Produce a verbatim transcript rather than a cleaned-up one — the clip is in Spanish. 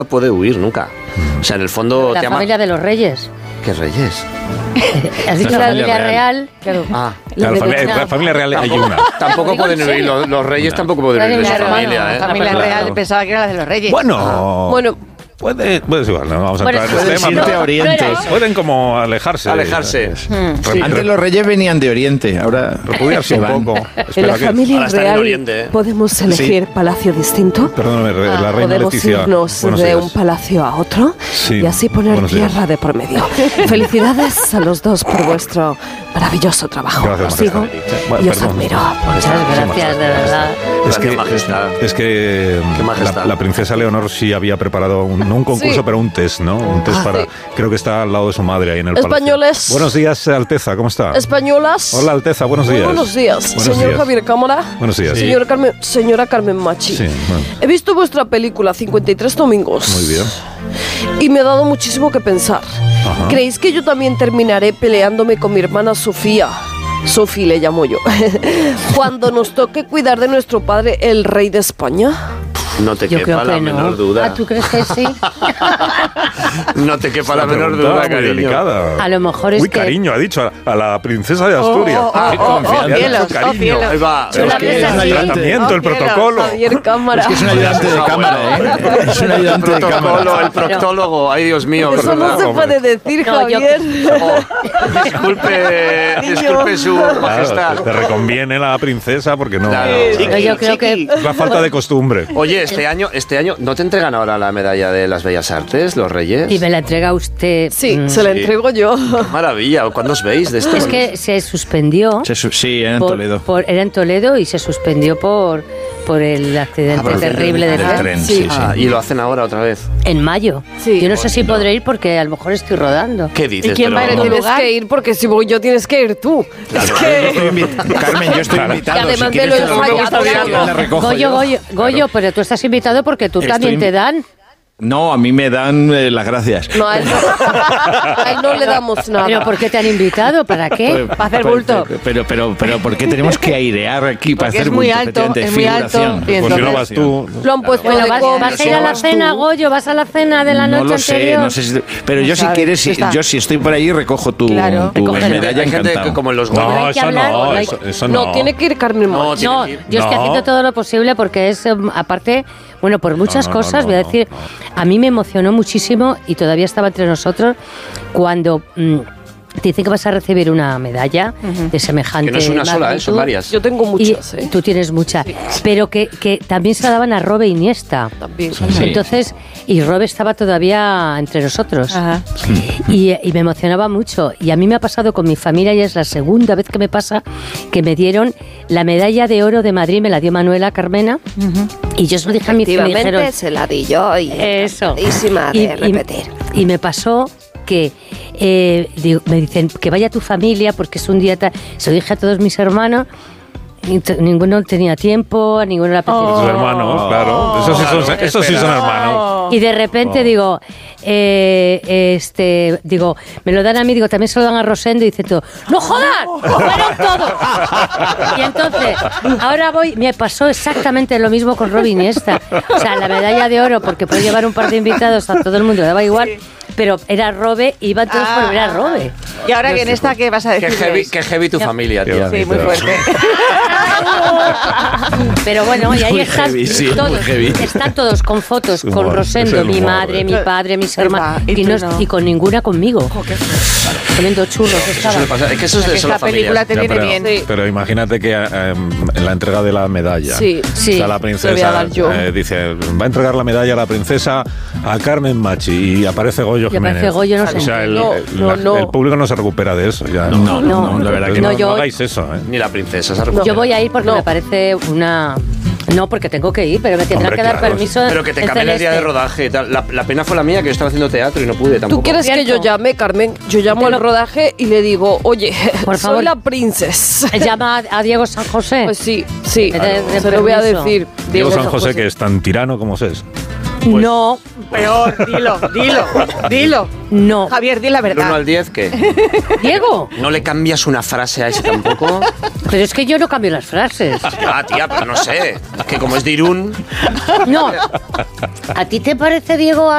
no puede huir nunca. O sea, en el fondo... La te familia ama... de los reyes. ¿Qué reyes? Has dicho la familia real. real. Claro. Ah, claro, la, familia, la familia real hay una. Tampoco pueden huir, los, los reyes no. tampoco pueden huir de su familia. ¿eh? La familia claro. real pensaba que era la de los reyes. Bueno, ah. bueno. Puede, pues igual, no vamos a bueno, entrar en este tema. No, Oriente. No pueden como alejarse. Alejarse. Hmm. Sí. Antes los reyes venían de Oriente, ahora repudiarse un poco. En la familia real Oriente, ¿eh? podemos elegir sí. palacio distinto. Perdóname, ah. la reina podemos Leticia. irnos de días. un palacio a otro sí. y así poner Buenos tierra días. de por medio. Felicidades a los dos por vuestro maravilloso trabajo. Gracias, os sigo bueno, y os perdón. admiro. Muchas gracias, de verdad. Es que, es que la, la princesa Leonor sí había preparado un, no un concurso, sí. pero un test, ¿no? Un test ah, para... Sí. Creo que está al lado de su madre ahí en el Españoles. palacio. Buenos días, Alteza, ¿cómo está? Españolas. Hola, Alteza, buenos días. Buenos días. Buenos Señor días. Javier Cámara. Buenos días. Sí. Señora, Carmen, señora Carmen Machi. Sí, bueno. He visto vuestra película cincuenta y tres domingos. Muy bien. Y me ha dado muchísimo que pensar. Ajá. ¿Creéis que yo también terminaré peleándome con mi hermana Sofía? Sofi le llamo yo. Cuando nos toque cuidar de nuestro padre, el rey de España. No te Yo quepa la no. menor duda. ¿Ah, tú crees que sí? No te quepa la menor duda, cariño. Delicada. A lo mejor es Uy, que... cariño, ha dicho a, a la princesa de Asturias. Oh, oh, oh, Qué oh, confianza. oh, cielos, cariño. oh, cielos. Ahí va. Yo la Es un tratamiento, el protocolo. Javier Cámara. Es que es un ayudante de cámara, ¿eh? Es un ayudante de cámara. El proctólogo, ay Dios mío. Eso no se puede decir, No, yo- Javier. Oh, disculpe, disculpe su majestad. Claro, te, te reconviene la princesa porque no. Claro. No, yo creo que... Es la falta de costumbre. Oye, este año, este año, ¿no te entregan ahora la medalla de las Bellas Artes, los Reyes? Y me la entrega usted... Sí, mm, se la entrego yo. Qué maravilla. ¿Cuándo os veis de esto? Es que se suspendió... Se su- sí, era en por- Toledo. por- era en Toledo y se suspendió por, por el accidente Ah, por el terrible tren. del Del tren. tren, sí, sí. Ah, y lo hacen ahora otra vez. En mayo. Sí. Yo no sé si podré ir porque a lo mejor estoy rodando. ¿Qué ¿Y dices? quién va a ir? Pero- Tienes que ir porque si voy yo tienes que ir tú. Es Yo que... estoy invi- Carmen, yo estoy Claro. invitado. Y además si me lo quieres, he te ensayado. recojo, la recojo Goyo, yo. Goyo, Goyo, Claro. pero tú estás invitado porque tú Estoy también invi- te dan. No, a mí me dan eh, las gracias. No, a él no, a él no le damos nada. ¿Pero por qué te han invitado? ¿Para qué? Pues- Para hacer pues, bulto. Pero, pero, pero, ¿por qué tenemos que airear aquí para Porque hacer es muy bulto? alto, Efectivamente, es muy alto, figuración. y Pues si no entonces- vas tú. Lo han puesto Bueno, de vas, comer, vas a ir a la vas tú. cena, Goyo, vas a la cena de la No noche lo sé, anterior. no sé si, pero No yo si sabes, quieres, si- está. yo si estoy por ahí recojo tu, Claro. tu Recoge- medalla Hay gente encantado. que como en los No, goles. hay que eso hablar, no, no hay- eso, eso no. No, tiene que ir Carmen No, Machi. No, tiene que ir. yo es que No. haciendo todo lo posible porque es, eh, aparte, bueno, por muchas No, no, no, cosas, no, voy a no, decir, no. a mí me emocionó muchísimo y todavía estaba entre nosotros cuando mm, te dicen que vas a recibir una medalla de semejante Que no es una sola, ¿eh? magnitud. Son varias. Yo tengo muchas, Y ¿eh? tú tienes muchas, pero que, que también se la daban a Robe Iniesta. También. Sí. Entonces, y Robe estaba todavía entre nosotros. Ajá. Y, y me emocionaba mucho. Y a mí me ha pasado con mi familia y es la segunda vez que me pasa que me dieron la medalla de oro de Madrid, me la dio Manuela Carmena. Y yo se lo dije a mi familia. Me dijeron, Efectivamente, se la di yo y eso. encantadísima de Y- y- repetir. Y, me pasó que eh, digo, me dicen que vaya tu familia porque es un día tal. Se lo dije a todos mis hermanos. Y t- ninguno tenía tiempo, a ninguno le apetecía. Sus hermanos, claro. Esos sí son, Claro, esos sí son espera. hermanos. Y de repente Oh. digo, eh, este, digo, me lo dan a mí, digo, también se lo dan a Rosendo y dice todo, ¡no jodas! ¡Fueron todos! Y entonces, ahora voy, me pasó exactamente lo mismo con Robin Iniesta. O sea, la medalla de oro, porque puede llevar un par de invitados a todo el mundo, le daba igual, pero era Robe, iban todos por ver a Robe. Y ahora que en esta, ¿qué vas a Qué decir? heavy, qué heavy tu familia, Qué tío. Sí, muy fuerte. Pero bueno, y ahí Muy están heavy, sí, muy todos, heavy. están todos con fotos, con Humor, Rosendo, es el mi humor, madre, eh. mi padre, mis hermanos, y y, tú no- no. y con ninguna conmigo. Comiendo churros Eso estaban. suele pasar. Es que eso es de Que solo esta película familias. te Ya, viene pero, bien. Sí. pero imagínate que eh, en la entrega de la medalla, Sí, sí. o sea, la Te voy a princesa dar yo. eh, dice, va a entregar la medalla a la princesa a Carmen Machi y aparece Goyo Y aparece Jiménez. Goyo, no sé. O sea, el, No, el- no, la- no. el público no se recupera de eso. Ya. No, no, no, No, la verdad que no, no, no yo- hagáis eso. ¿eh? Ni la princesa se recupera. Yo voy a ir porque No. me parece una... No, porque tengo que ir, pero me tendrán Hombre, que dar claro. permiso. Pero que te en cambien el día de Celeste. rodaje y tal. La, la pena fue la mía, que yo estaba haciendo teatro y no pude tampoco. ¿Tú quieres que yo Cierto. llame, Carmen? Yo llamo Te al lo- rodaje y le digo, oye, Por soy favor. la princesa. Llama a Diego San José. Pues sí, sí, De- de se lo voy a permiso. decir. Diego San José, que es tan tirano como es. No, Peor, dilo, dilo, dilo. no. Javier, di la Del uno al verdad. diez, ¿qué? Diego, ¿No le cambias una frase a ese tampoco? pero es que yo no cambio las frases. Ah, tía, pero no sé. Es que como es de Irún... No. ¿A ti te parece, Diego,